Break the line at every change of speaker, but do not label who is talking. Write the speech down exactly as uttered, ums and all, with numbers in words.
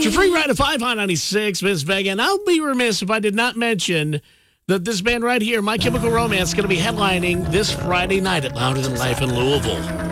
It's your free ride at five on ninety-six, Miss Megan. I'll be remiss if I did not mention that this band right here, My Chemical Romance, is going to be headlining this Friday night at Louder Than Life in Louisville.